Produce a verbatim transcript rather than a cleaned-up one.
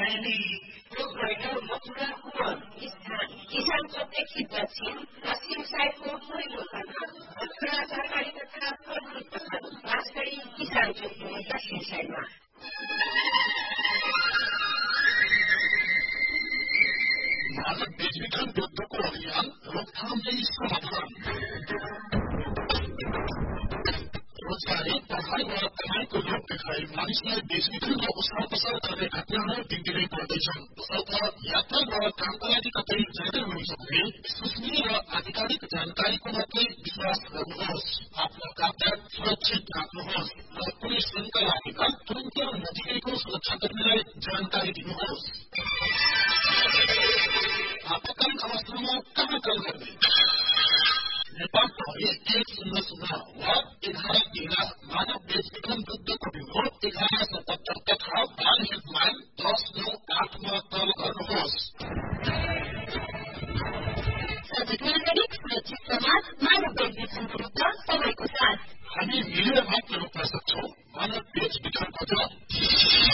नैनी यो भएन मथुरा कुवन स्थान किसान चोकदेखि दक्षिण पश्चिम साइडको पहिलो खण्ड मथुरा सरकारी तथा प्रमुख पसल वास्तै किसान चोकको दक्षिण साइडमा मानव बेचबिखन विरुद्धको अभियान रोकथामले समाधान रोजगारी पढाइ वा कमाईको लोभ देखाई मानिसलाई बेचबिखन र उसाल पसाल गर्ने घटनाहरू दिनदिनै बढ्दैछन्। तसर्थ यात्रा वा कामका लागि कतै जाँदै हुनुहुन्छ भने विश्वसनीय र आधिकारिक जानकारीको मात्रै विश्वास गर्नुहोस्। आफ्नो कागजात सुरक्षित राख्नुहोस् र कुनै शंका लागेमा तुरन्त नजिकैको सुरक्षाकर्मीलाई जानकारी दिनुहोस्। आपतकालीन अवस्थामा कहाँ कल गर्ने? नेपाल प्रहरी एक शून्य शून्य वा एघार तेह्र मानव बेचबिखन विरुद्धको ब्युरो एघार सतहत्तर तथा बाल हेल्पलाइन दस नौ आठमा कल गर्नुहोस्। नागरिक सुरक्षित समाज मानव बेचबिखन विरुद्ध सबैको साथ हामी मिलेर मात्र रोक्न सक्छौं मानव बेचबिखनको